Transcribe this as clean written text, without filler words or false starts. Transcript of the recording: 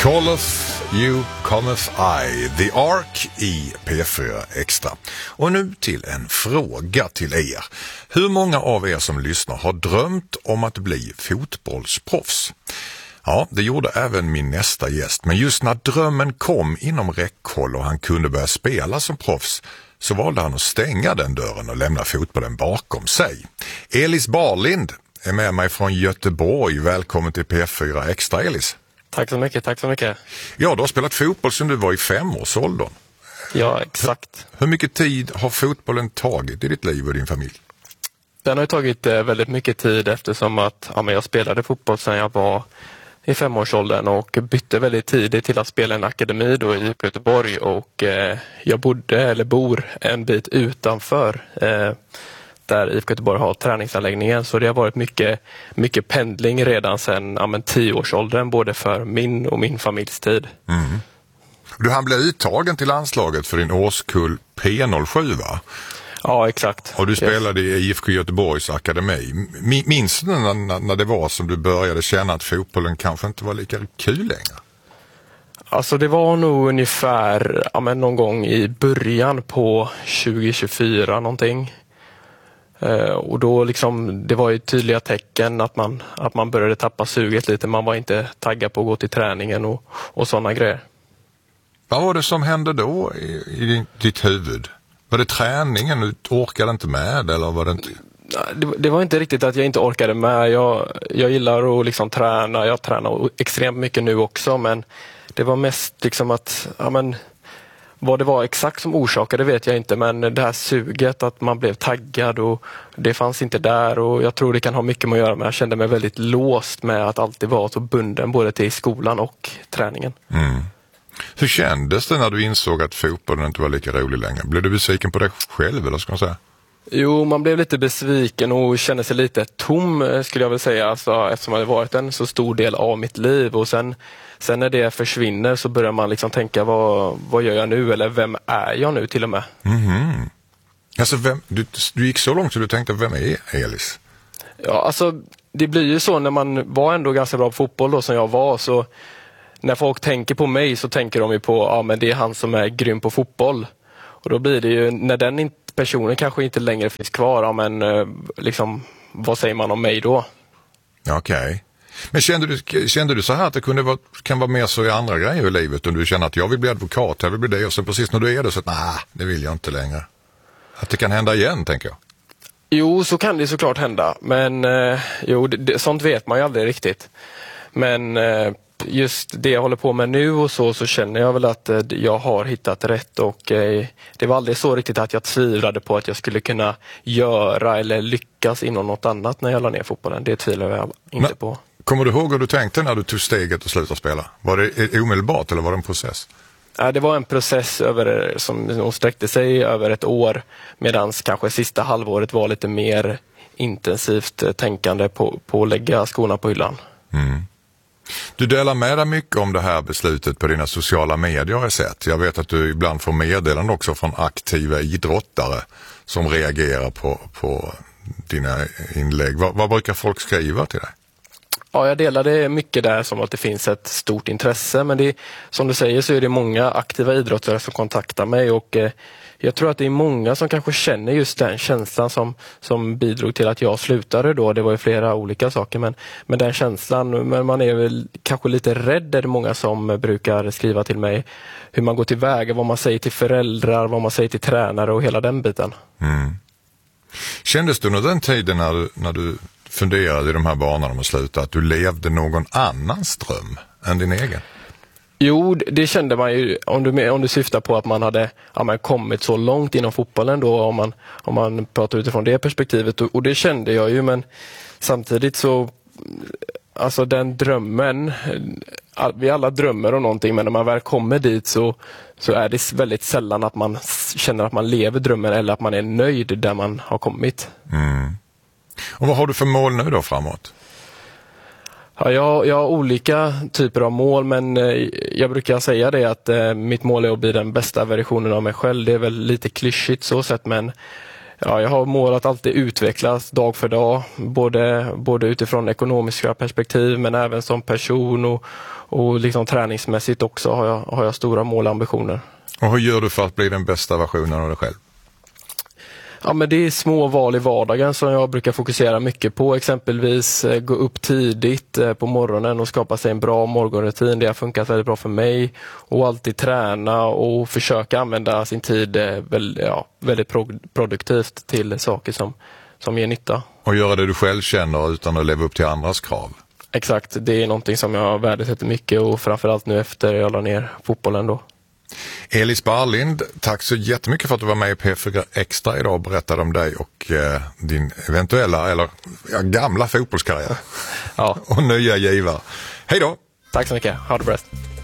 Calleth you cometh I, The Ark i P4 Extra. Och nu till en fråga till er. Hur många av er som lyssnar har drömt om att bli fotbollsproffs? Ja, det gjorde även min nästa gäst. Men just när drömmen kom inom räckhåll och han kunde börja spela som proffs, så valde han att stänga den dörren och lämna fotbollen bakom sig. Elis Barlind är med mig från Göteborg. Välkommen till P4 Extra, Elis. Tack så mycket, tack så mycket. Ja, du har spelat fotboll sedan du var i 5-årsåldern. Ja, exakt. Hur mycket tid har fotbollen tagit i ditt liv och din familj? Den har ju tagit väldigt mycket tid eftersom att jag spelade fotboll sedan jag var i 5-årsåldern och bytte väldigt tidigt till att spela en akademi då i Göteborg, och jag bor en bit utanför där IFK Göteborg har träningsanläggningen, så det har varit mycket pendling redan sedan 10-årsåldern, både för min och min familjs tid. Mm. Du hann bli uttagen till landslaget för din årskull P07, va? Ja, exakt. Och du spelade i IFK Göteborgs akademi. Minns du när det var som du började känna att fotbollen kanske inte var lika kul längre? Alltså det var nog ungefär någon gång i början på 2024 någonting. Och då det var ju tydliga tecken att man började tappa suget lite. Man var inte taggad på att gå till träningen och sådana grejer. Vad var det som hände då i ditt huvud? Var det träningen du orkade inte med, eller var det inte? Det var inte riktigt att jag inte orkade med. Jag gillar att träna. Jag tränar extremt mycket nu också, men det var mest att vad det var exakt som orsakade vet jag inte, men det här suget att man blev taggad och det fanns inte där, och jag tror det kan ha mycket med att göra med. Jag kände mig väldigt låst med att alltid vara så bunden både till skolan och träningen. Mm. Hur kändes det när du insåg att fotbollen inte var lika rolig längre? Blev du besviken på dig själv, eller ska man säga? Jo, man blev lite besviken och kände sig lite tom, skulle jag väl säga, eftersom det varit en så stor del av mitt liv. Och sen när det försvinner så börjar man tänka, vad gör jag nu, eller vem är jag nu till och med? Mm-hmm. Alltså du gick så långt så du tänkte, vem är Elis? Ja, det blir ju så när man var ändå ganska bra på fotboll då, som jag var, så när folk tänker på mig så tänker de ju på, men det är han som är grym på fotboll. Och då blir det ju, när den personen kanske inte längre finns kvar, vad säger man om mig då? Okej. Men kände du så här att det kan vara mer så i andra grejer i livet, om du känner att jag vill bli advokat, jag vill bli det, och så precis när du är det så att det vill jag inte längre. Att det kan hända igen, tänker jag. Jo, så kan det såklart hända. Men sånt vet man ju aldrig riktigt. Men just det jag håller på med nu och så känner jag väl att jag har hittat rätt, och det var aldrig så riktigt att jag tvivlade på att jag skulle kunna göra eller lyckas inom något annat när jag la ner fotbollen. Det tvivlar jag inte på. Kommer du ihåg hur du tänkte när du tog steget och slutade spela? Var det omedelbart eller var det en process? Det var en process som sträckte sig över ett år, medan kanske sista halvåret var lite mer intensivt tänkande på att lägga skorna på hyllan. Mm. Du delar med dig mycket om det här beslutet på dina sociala medier, har jag sett. Jag vet att du ibland får meddelanden också från aktiva idrottare som reagerar på dina inlägg. Vad brukar folk skriva till dig? Ja, jag delar det mycket där, som att det finns ett stort intresse. Men som du säger så är det många aktiva idrottare som kontaktar mig, och jag tror att det är många som kanske känner just den känslan som bidrog till att jag slutade då. Det var ju flera olika saker, men den känslan, men man är väl kanske lite rädd. Är det många som brukar skriva till mig hur man går tillväga, vad man säger till föräldrar, vad man säger till tränare och hela den biten. Mm. Kändes du under den tiden när du funderade i de här banorna om att sluta, att du levde någon annans dröm än din egen? Jo, det kände man ju, om du syftar på att man hade kommit så långt inom fotbollen då, om man pratar utifrån det perspektivet, och det kände jag ju, men samtidigt så, den drömmen, vi alla drömmer om någonting, men när man väl kommer dit så är det väldigt sällan att man känner att man lever drömmen, eller att man är nöjd där man har kommit. Mm. Och vad har du för mål nu då framåt? Ja, jag har olika typer av mål, men jag brukar säga det att mitt mål är att bli den bästa versionen av mig själv. Det är väl lite klyschigt så sett, men Ja, jag har mål att alltid utvecklas dag för dag, både utifrån ekonomiska perspektiv men även som person och liksom träningsmässigt också har jag stora mål och ambitioner. Och hur gör du för att bli den bästa versionen av dig själv? Ja, men det är små val i vardagen som jag brukar fokusera mycket på. Exempelvis gå upp tidigt på morgonen och skapa sig en bra morgonrutin. Det har funkat väldigt bra för mig. Och alltid träna och försöka använda sin tid väldigt produktivt till saker som ger nytta. Och göra det du själv känner utan att leva upp till andras krav. Exakt, det är någonting som jag värdesätter mycket och framförallt nu efter jag la ner fotbollen då. Elis Barlind, tack så jättemycket för att du var med i P4 Extra idag och berättade om dig och din eventuella eller gamla fotbollskarriär. Ja. Och nya givare. Hej då! Tack så mycket, ha det bra.